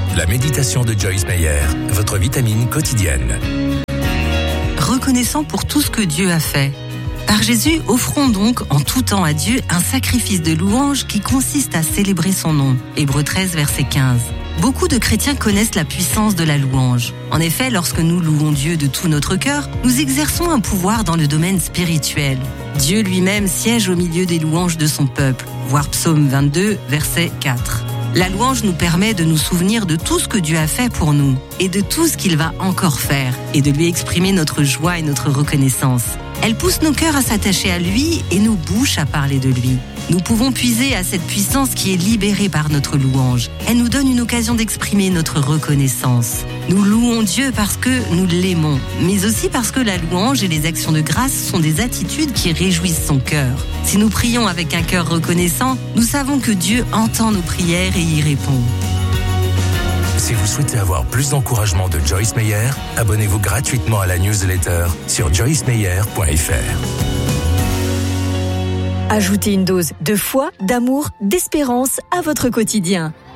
La méditation de Joyce Meyer, votre vitamine quotidienne. Reconnaissant pour tout ce que Dieu a fait. Par Jésus, offrons donc en tout temps à Dieu un sacrifice de louange qui consiste à célébrer son nom. Hébreux 13, verset 15. Beaucoup de chrétiens connaissent la puissance de la louange. En effet, lorsque nous louons Dieu de tout notre cœur, nous exerçons un pouvoir dans le domaine spirituel. Dieu lui-même siège au milieu des louanges de son peuple. Voir Psaume 22, verset 4. La louange nous permet de nous souvenir de tout ce que Dieu a fait pour nous et de tout ce qu'il va encore faire et de lui exprimer notre joie et notre reconnaissance. Elle pousse nos cœurs à s'attacher à lui et nos bouches à parler de lui. Nous pouvons puiser à cette puissance qui est libérée par notre louange. Elle nous donne une occasion d'exprimer notre reconnaissance. Nous louons Dieu parce que nous l'aimons, mais aussi parce que la louange et les actions de grâce sont des attitudes qui réjouissent son cœur. Si nous prions avec un cœur reconnaissant, nous savons que Dieu entend nos prières et y répond. Si vous souhaitez avoir plus d'encouragement de Joyce Meyer, abonnez-vous gratuitement à la newsletter sur joycemeyer.fr. Ajoutez une dose de foi, d'amour, d'espérance à votre quotidien.